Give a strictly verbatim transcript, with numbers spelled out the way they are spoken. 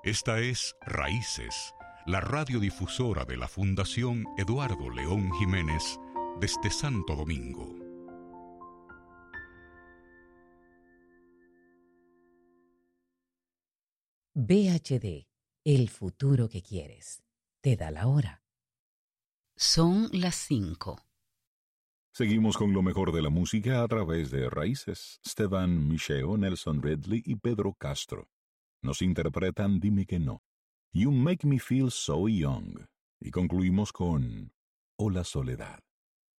Esta es Raíces, la radiodifusora de la Fundación Eduardo León Jiménez desde Santo Domingo. V H D, el futuro que quieres. Te da la hora. Son las cinco. Seguimos con lo mejor de la música a través de Raíces. Esteban Micheo, Nelson Redley y Pedro Castro nos interpretan Dime que no. You Make Me Feel So Young. Y concluimos con Hola Soledad.